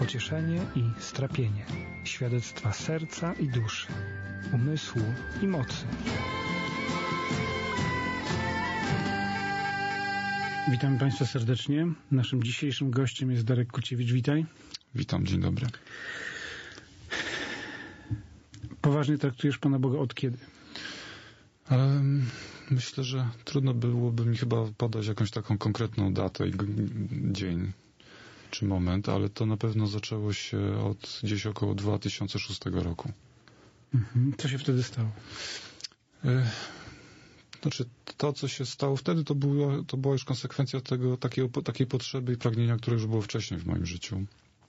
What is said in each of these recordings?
pocieszenie i strapienie, świadectwa serca i duszy, umysłu i mocy. Witam Państwa serdecznie. Naszym dzisiejszym gościem jest Darek Kuciewicz. Witaj. Witam, dzień dobry. Poważnie traktujesz Pana Boga od kiedy? Myślę, że trudno byłoby mi chyba podać jakąś taką konkretną datę i dzień czy moment, ale to na pewno zaczęło się od gdzieś około 2006 roku. Co się wtedy stało? Znaczy, to, co się stało wtedy, to była już konsekwencja takiej potrzeby i pragnienia, które już było wcześniej w moim życiu.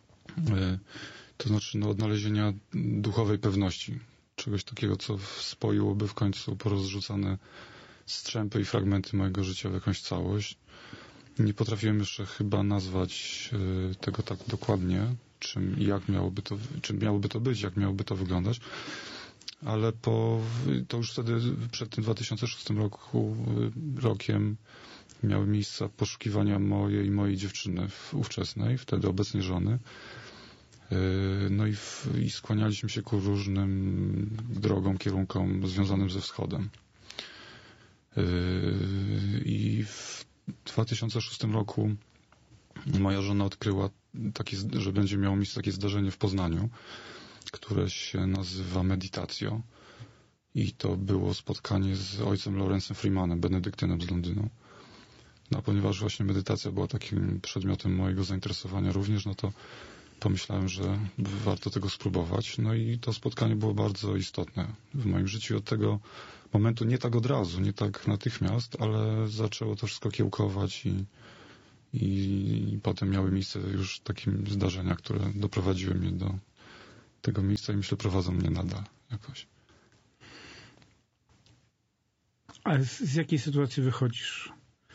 To znaczy odnalezienia duchowej pewności. Czegoś takiego, co spoiłoby w końcu porozrzucane strzępy i fragmenty mojego życia w jakąś całość. Nie potrafiłem jeszcze chyba nazwać tego tak dokładnie, czym miałoby to być, jak miałoby to wyglądać. Ale to już wtedy, przed tym 2006 rokiem miały miejsce poszukiwania mojej dziewczyny ówczesnej, wtedy obecnie żony. No i skłanialiśmy się ku różnym drogom, kierunkom związanym ze wschodem. I w 2006 roku moja żona odkryła że będzie miało miejsce takie zdarzenie w Poznaniu, które się nazywa Meditatio. I to było spotkanie z ojcem Lawrence'em Freemanem, benedyktynem z Londynu. No, ponieważ właśnie medytacja była takim przedmiotem mojego zainteresowania również, no to pomyślałem, że warto tego spróbować. No i to spotkanie było bardzo istotne w moim życiu. Od tego momentu, nie tak od razu, nie tak natychmiast, ale zaczęło to wszystko kiełkować i potem miały miejsce już takie zdarzenia, które doprowadziły mnie do tego miejsca i myślę, prowadzą mnie nadal jakoś. A z jakiej sytuacji wychodzisz?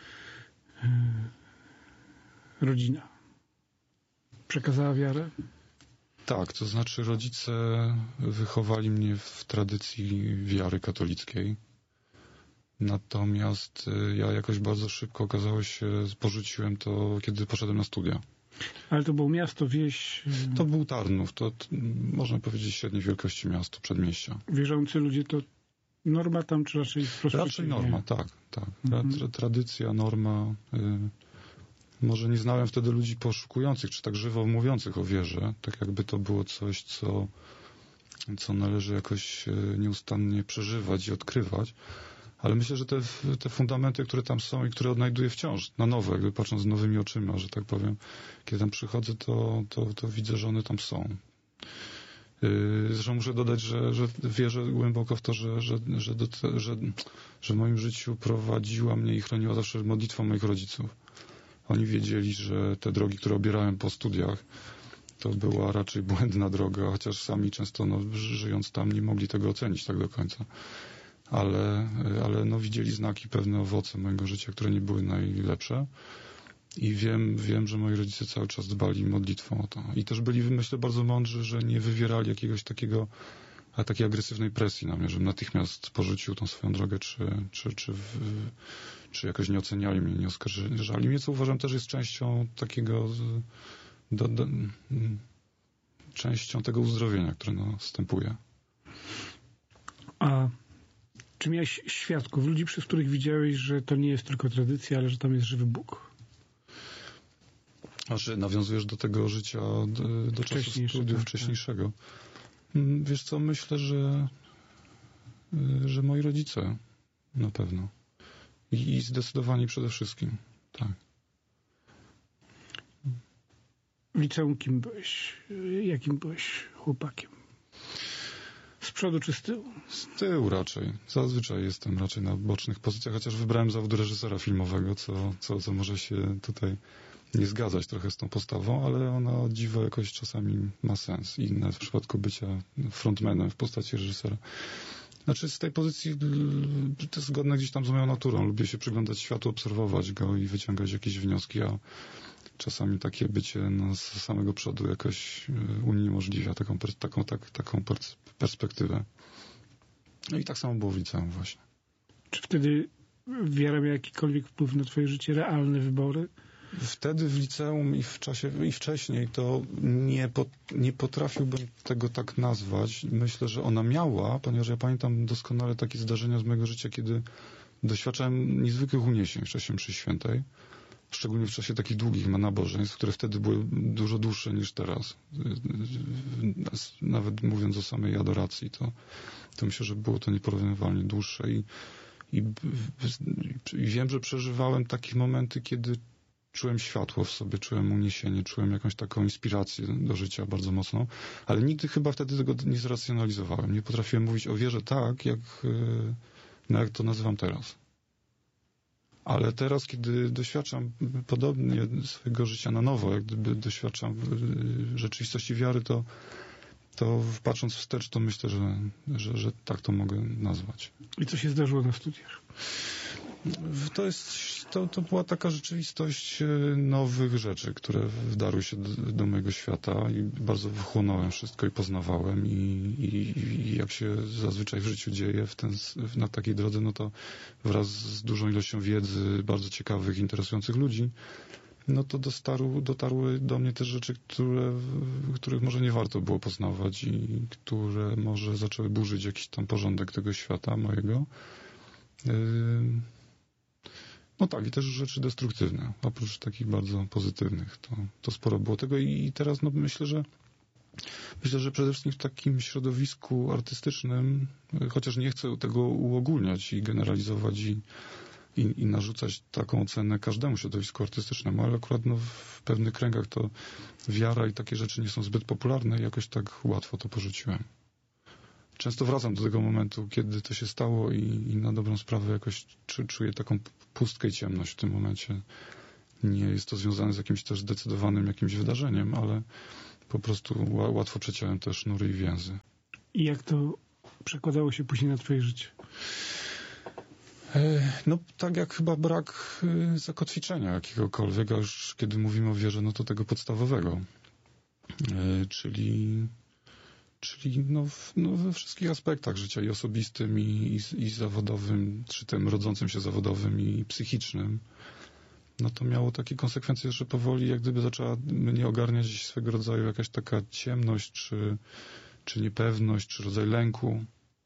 Rodzina przekazała wiarę? Tak, to znaczy rodzice wychowali mnie w tradycji wiary katolickiej. Natomiast ja jakoś bardzo szybko okazało się, porzuciłem to, kiedy poszedłem na studia. Ale to było miasto, wieś? To był Tarnów, to można powiedzieć średniej wielkości miasto, przedmieścia. Wierzący ludzie to norma tam, czy raczej wprost? Raczej norma, tak. Tradycja, norma. Może nie znałem wtedy ludzi poszukujących, czy tak żywo mówiących o wierze, tak jakby to było coś, co należy jakoś nieustannie przeżywać i odkrywać. Ale myślę, że te fundamenty, które tam są i które odnajduję wciąż na nowo, jakby patrząc nowymi oczyma, że tak powiem, kiedy tam przychodzę, to widzę, że one tam są. Zresztą muszę dodać, że wierzę głęboko w to, że w moim życiu prowadziła mnie i chroniła zawsze modlitwa moich rodziców. Oni wiedzieli, że te drogi, które obierałem po studiach, to była raczej błędna droga, chociaż sami często żyjąc tam nie mogli tego ocenić tak do końca. Ale widzieli znaki, pewne owoce mojego życia, które nie były najlepsze. I wiem, że moi rodzice cały czas dbali modlitwą o to. I też byli, myślę, bardzo mądrzy, że nie wywierali jakiegoś takiej agresywnej presji na mnie, żebym natychmiast porzucił tą swoją drogę, czy jakoś nie oceniali mnie, nie oskarżali mnie, co uważam też jest częścią takiego częścią tego uzdrowienia, które następuje. A czy miałeś świadków, ludzi, przez których widziałeś, że to nie jest tylko tradycja, ale że tam jest żywy Bóg? A że nawiązujesz do tego życia, do czasu studiów wcześniejszego. Wiesz co, myślę, że moi rodzice na pewno. I zdecydowani przede wszystkim, tak. W liceum kim byłeś? Jakim byłeś chłopakiem? Z przodu czy z tyłu? Z tyłu raczej. Zazwyczaj jestem raczej na bocznych pozycjach, chociaż wybrałem zawód reżysera filmowego, co może się tutaj nie zgadzać trochę z tą postawą, ale ona o dziwo jakoś czasami ma sens. I w przypadku bycia frontmanem w postaci reżysera. Znaczy z tej pozycji to jest zgodne gdzieś tam z moją naturą. Lubię się przyglądać światu, obserwować go i wyciągać jakieś wnioski, a czasami takie bycie z samego przodu jakoś uniemożliwia taką perspektywę. No i tak samo było w liceum właśnie. Czy wtedy wiara miała jakikolwiek wpływ na twoje życie, realne wybory? Wtedy w liceum i wcześniej to nie potrafiłbym tego tak nazwać. Myślę, że ona miała, ponieważ ja pamiętam doskonale takie zdarzenia z mojego życia, kiedy doświadczałem niezwykłych uniesień w czasie mszy świętej. Szczególnie w czasie takich długich nabożeństw, które wtedy były dużo dłuższe niż teraz. Nawet mówiąc o samej adoracji, to myślę, że było to nieporównywalnie dłuższe i wiem, że przeżywałem takie momenty, kiedy czułem światło w sobie, czułem uniesienie, czułem jakąś taką inspirację do życia bardzo mocną, ale nigdy chyba wtedy tego nie zracjonalizowałem. Nie potrafiłem mówić o wierze tak, jak to nazywam teraz. Ale teraz, kiedy doświadczam podobnie swojego życia na nowo, jak gdyby doświadczam rzeczywistości wiary, to patrząc wstecz, to myślę, że tak to mogę nazwać. I co się zdarzyło na studiach? To była taka rzeczywistość nowych rzeczy, które wdarły się do mojego świata i bardzo wchłonąłem wszystko i poznawałem i jak się zazwyczaj w życiu dzieje na takiej drodze, no to wraz z dużą ilością wiedzy, bardzo ciekawych, interesujących ludzi, no to dotarły do mnie też rzeczy, których może nie warto było poznawać i które może zaczęły burzyć jakiś tam porządek tego świata mojego. No tak, i też rzeczy destruktywne, oprócz takich bardzo pozytywnych. To sporo było tego i teraz myślę, że przede wszystkim w takim środowisku artystycznym, chociaż nie chcę tego uogólniać i generalizować i narzucać taką ocenę każdemu środowisku artystycznemu, ale akurat w pewnych kręgach to wiara i takie rzeczy nie są zbyt popularne i jakoś tak łatwo to porzuciłem. Często wracam do tego momentu, kiedy to się stało i na dobrą sprawę jakoś czuję taką pustkę i ciemność w tym momencie. Nie jest to związane z jakimś też zdecydowanym jakimś wydarzeniem, ale po prostu łatwo przeciąłem te sznury i więzy. I jak to przekładało się później na twoje życie? No tak jak chyba brak zakotwiczenia jakiegokolwiek, a już kiedy mówimy o wierze, no to tego podstawowego. Czyli we wszystkich aspektach życia, i osobistym, i zawodowym, czy tym rodzącym się zawodowym, i psychicznym, no to miało takie konsekwencje, że powoli jak gdyby zaczęła mnie ogarniać swego rodzaju jakaś taka ciemność, czy niepewność, czy rodzaj lęku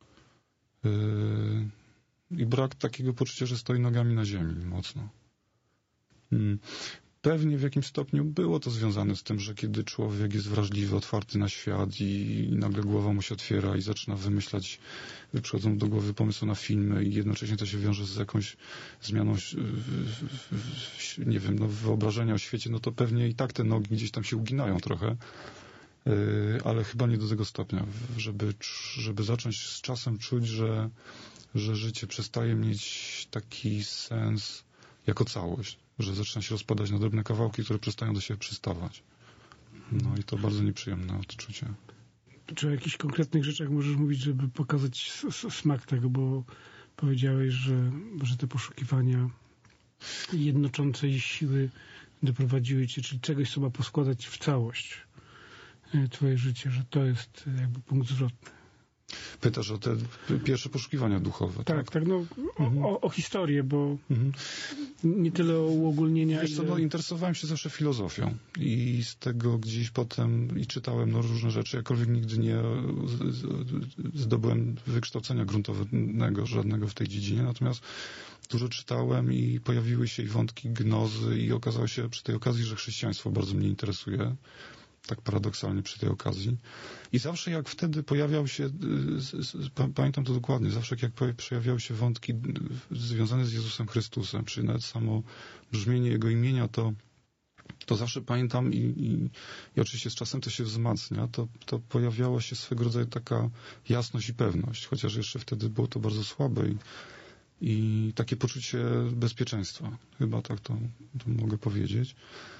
i brak takiego poczucia, że stoi nogami na ziemi mocno. Pewnie w jakimś stopniu było to związane z tym, że kiedy człowiek jest wrażliwy, otwarty na świat i nagle głowa mu się otwiera i zaczyna wymyślać, przychodzą do głowy pomysły na filmy i jednocześnie to się wiąże z jakąś zmianą nie wiem, wyobrażenia o świecie, no to pewnie i tak te nogi gdzieś tam się uginają trochę, ale chyba nie do tego stopnia, żeby zacząć z czasem czuć, że życie przestaje mieć taki sens jako całość, że zaczyna się rozpadać na drobne kawałki, które przestają do siebie przystawać. No i to bardzo nieprzyjemne odczucie. Czy o jakichś konkretnych rzeczach możesz mówić, żeby pokazać smak tego, bo powiedziałeś, że te poszukiwania jednoczącej siły doprowadziły cię, czyli czegoś, co ma poskładać w całość twoje życie, że to jest jakby punkt zwrotny. Pytasz o te pierwsze poszukiwania duchowe, tak? Tak, no o historię, bo nie tyle o uogólnienia. Wiesz co, no, interesowałem się zawsze filozofią i z tego gdzieś potem i czytałem różne rzeczy, jakkolwiek nigdy nie zdobyłem wykształcenia gruntownego, żadnego w tej dziedzinie, natomiast dużo czytałem i pojawiły się i wątki gnozy i okazało się przy tej okazji, że chrześcijaństwo bardzo mnie interesuje. Tak paradoksalnie przy tej okazji. I zawsze jak wtedy pojawiał się, pamiętam to dokładnie, zawsze jak pojawiały się wątki związane z Jezusem Chrystusem, czy nawet samo brzmienie Jego imienia, to zawsze pamiętam i oczywiście z czasem to się wzmacnia, to pojawiała się swego rodzaju taka jasność i pewność, chociaż jeszcze wtedy było to bardzo słabe i takie poczucie bezpieczeństwa. Chyba tak to mogę powiedzieć.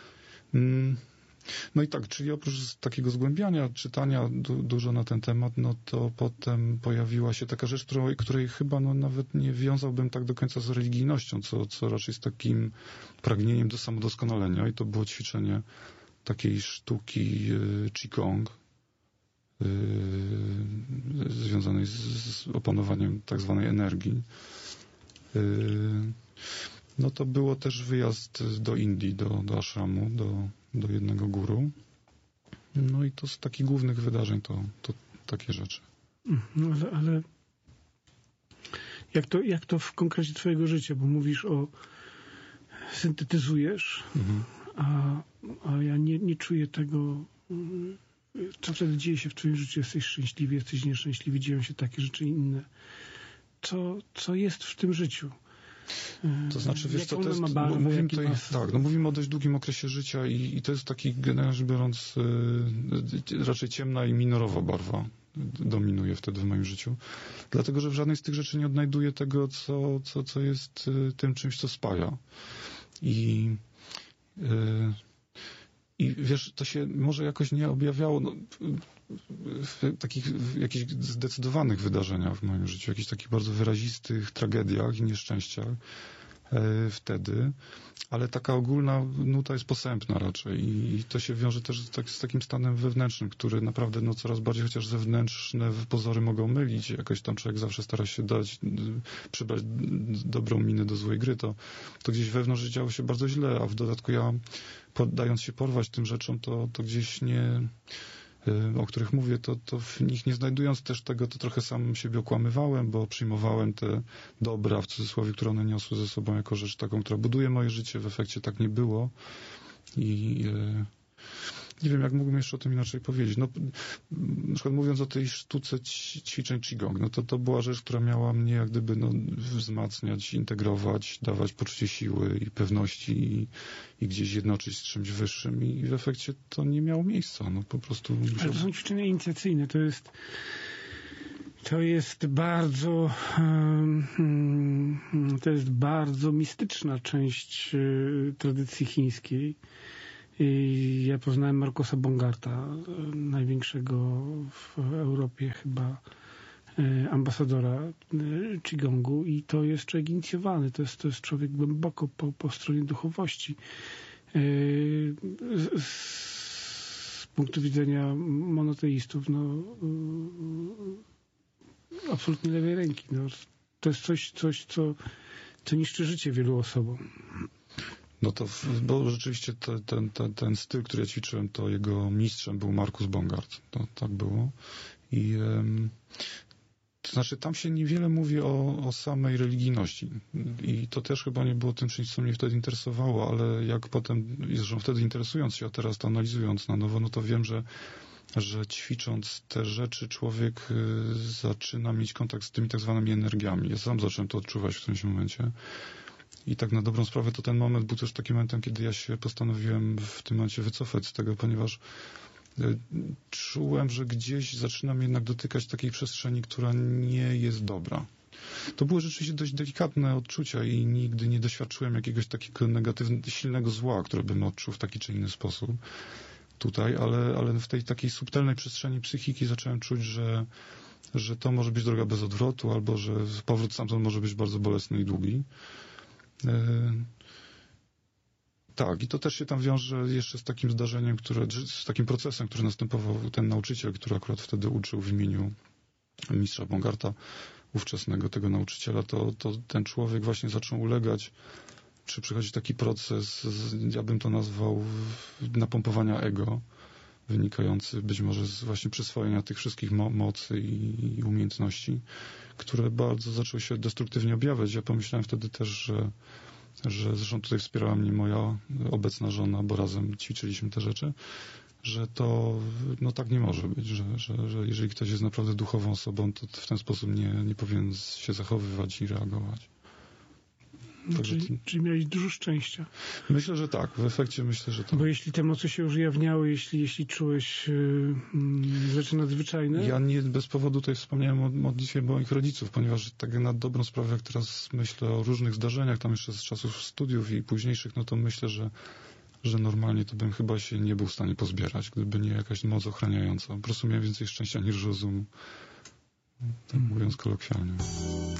No i tak, czyli oprócz takiego zgłębiania, czytania dużo na ten temat, no to potem pojawiła się taka rzecz, której chyba nawet nie wiązałbym tak do końca z religijnością, co raczej z takim pragnieniem do samodoskonalenia i to było ćwiczenie takiej sztuki Qigong związanej z opanowaniem tak zwanej energii. No to było też wyjazd do Indii, do ashramu, do jednego guru. No i to z takich głównych wydarzeń to takie rzeczy. No ale jak to w konkrecie twojego życia? Bo mówisz syntetyzujesz, a ja nie czuję tego, co wtedy dzieje się w twoim życiu. Jesteś szczęśliwy, jesteś nieszczęśliwy, dzieją się takie rzeczy inne. Co jest w tym życiu? To znaczy, wiesz co, to jest, mówimy tutaj, tak, no mówimy o dość długim okresie życia i to jest taki, generalnie rzecz biorąc, raczej ciemna i minorowa barwa dominuje wtedy w moim życiu. Dlatego, że w żadnej z tych rzeczy nie odnajduję tego, co jest tym czymś, co spaja. I wiesz, to się może jakoś nie objawiało w takich jakichś zdecydowanych wydarzeniach w moim życiu, jakichś takich bardzo wyrazistych tragediach i nieszczęściach wtedy, ale taka ogólna nuta jest posępna raczej i to się wiąże też z takim stanem wewnętrznym, który naprawdę coraz bardziej, chociaż zewnętrzne pozory mogą mylić, jakoś tam człowiek zawsze stara się przybrać dobrą minę do złej gry, to gdzieś wewnątrz działo się bardzo źle, a w dodatku ja dając się porwać tym rzeczom, to gdzieś nie, o których mówię, to w nich nie znajdując też tego, to trochę sam siebie okłamywałem, bo przyjmowałem te dobra, w cudzysłowie, które one niosły ze sobą jako rzecz taką, która buduje moje życie. W efekcie tak nie było i nie wiem, jak mógłbym jeszcze o tym inaczej powiedzieć. No, na przykład mówiąc o tej sztuce ćwiczeń Qigong, no to była rzecz, która miała mnie jak gdyby wzmacniać, integrować, dawać poczucie siły i pewności i gdzieś jednoczyć z czymś wyższym i w efekcie to nie miało miejsca. No po prostu... Ale to są ćwiczenia inicjacyjne. To jest bardzo mistyczna część tradycji chińskiej. Ja poznałem Marcosa Bongarta, największego w Europie chyba ambasadora Qigongu i to jest człowiek inicjowany, to jest człowiek głęboko po stronie duchowości. Z punktu widzenia monoteistów, absolutnie lewej ręki. To jest coś, co niszczy życie wielu osobom. No to, bo rzeczywiście ten styl, który ja ćwiczyłem, to jego mistrzem był Marcus Bongard. To tak było. I to znaczy, tam się niewiele mówi o samej religijności. I to też chyba nie było tym czymś, co mnie wtedy interesowało, ale jak potem, zresztą wtedy interesując się, a teraz to analizując na nowo, no to wiem, że ćwicząc te rzeczy człowiek zaczyna mieć kontakt z tymi tak zwanymi energiami. Ja sam zacząłem to odczuwać w którymś momencie. I tak na dobrą sprawę to ten moment był też takim momentem, kiedy ja się postanowiłem w tym momencie wycofać z tego, ponieważ czułem, że gdzieś zaczynam jednak dotykać takiej przestrzeni, która nie jest dobra. To były rzeczywiście dość delikatne odczucia i nigdy nie doświadczyłem jakiegoś takiego silnego zła, które bym odczuł w taki czy inny sposób tutaj, ale w tej takiej subtelnej przestrzeni psychiki zacząłem czuć, że to może być droga bez odwrotu, albo że powrót stamtąd może być bardzo bolesny i długi. Tak, i to też się tam wiąże jeszcze z takim zdarzeniem, z takim procesem, który następował ten nauczyciel, który akurat wtedy uczył w imieniu mistrza Bongarta, ówczesnego tego nauczyciela, to ten człowiek właśnie zaczął ulegać, czy przychodzi taki proces, ja bym to nazwał napompowania ego, wynikający być może z właśnie przyswojenia tych wszystkich mocy i umiejętności, które bardzo zaczęły się destruktywnie objawiać. Ja pomyślałem wtedy też, że zresztą tutaj wspierała mnie moja obecna żona, bo razem ćwiczyliśmy te rzeczy, że to tak nie może być, że jeżeli ktoś jest naprawdę duchową osobą, to w ten sposób nie powinien się zachowywać i reagować. Czyli miałeś dużo szczęścia. Myślę, że tak. W efekcie myślę, że tak. Bo jeśli te moce się już ujawniały, jeśli czułeś rzeczy nadzwyczajne... Ja nie bez powodu tutaj wspomniałem o modlitwie moich rodziców, ponieważ tak na dobrą sprawę, jak teraz myślę o różnych zdarzeniach, tam jeszcze z czasów studiów i późniejszych, no to myślę, że normalnie to bym chyba się nie był w stanie pozbierać, gdyby nie jakaś moc ochraniająca. Po prostu miałem więcej szczęścia niż rozumu. Tak mówiąc kolokwialnie.